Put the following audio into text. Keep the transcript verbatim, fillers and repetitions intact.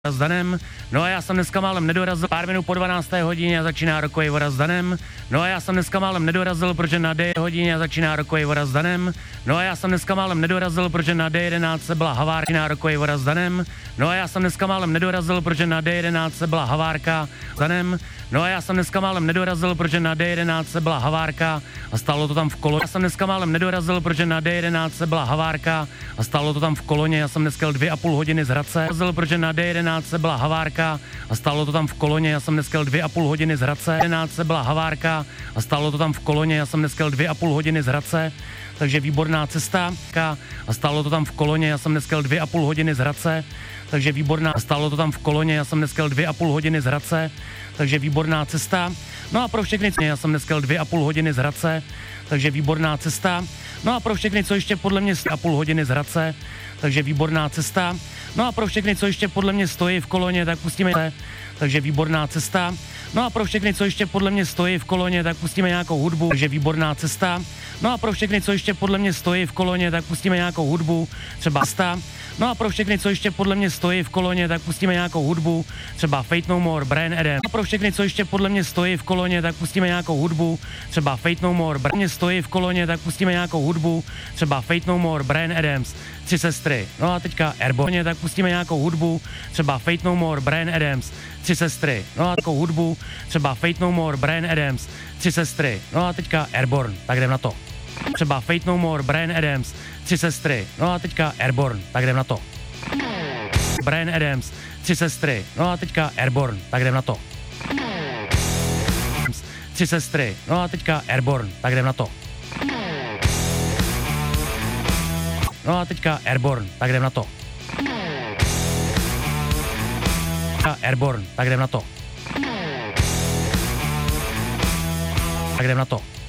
s Danem. No a já jsem dneska málem nedorazil, pár minut po dvanácté hodině a začíná rokový voda s Danem. No a já jsem dneska málem nedorazil, protože na D hodině a začíná rokový voda s Danem. No a já jsem dneska málem nedorazil, protože na D jedenáct byla havárka, na rokový voda s Danem. No a já jsem dneska málem nedorazil, protože na D jedenáct byla havárka s Danem. No a já jsem dneska málem nedorazil, protože na D jedenáct byla havárka a stálo to tam v koloně. Já jsem dneska málem nedorazil, protože na D jedenáct byla havárka a stálo to tam v koloně. Já jsem dneska jel dvě a půl hodiny z Hradce, protože na D jedenáct byla havárka a stálo to tam v koloně. Já jsem dneska jel dvě a půl hodiny z Hradce. jedenáct byla havárka a stálo to tam v koloně. Já jsem dneska jel dvě a půl hodiny z Hradce, takže výborná cesta a stálo to tam v koloně. Já jsem dneska jel dvě a půl hodiny z Hradce, takže výborná, stálo to tam v koloně. Já jsem dneska jel dvě a půl hodiny z Hradce, takže výborná cesta. No a pro všechny, já jsem dneska jel dvě a půl hodiny z Hradce, takže výborná cesta. No a pro všechny, co ještě podle mě a půl hodiny z Hradce, takže výborná cesta. No a pro všechny, co ještě podle mě stojí v koloně, tak pustíme, takže výborná cesta. No a pro všechny, co ještě podle mě stojí v koloně, tak pustíme nějakou hudbu, takže výborná cesta. No a pro všechny, co ještě podle mě stojí v koloně, tak pustíme nějakou hudbu, třeba sta. No a pro všechny, co ještě podle mě stojí v koloně, tak pustíme nějakou hudbu, třeba Fate No More, Bryan Adams. A pro všechny, co ještě podle mě stojí v koloně, tak pustíme nějakou hudbu, třeba Fate No More, Bryan stojí v koloně, tak pustíme nějakou hudbu, třeba Fate No More, Bryan Adams, Tři sestry. No a teďka Airborne, tak pustíme nějakou hudbu, třeba Fate No More, Bryan Adams, Tři sestry. No a takovou hudbu, třeba Fate No More, Bryan Adams, Tři sestry. No a teďka Airborne, tak jdem na to. Třeba Fate No More, Bryan Adams, Tři sestry. No a teďka Airborne, tak jdem na to. Bryan Adams, Tři sestry. No a teďka Airborne, tak jdem na to. Tři sestry. No a teďka Airborne, tak jdem na to. No a teďka Airborne, tak jdem na to. Airborne, tak jdem na to. Tak jdem na to.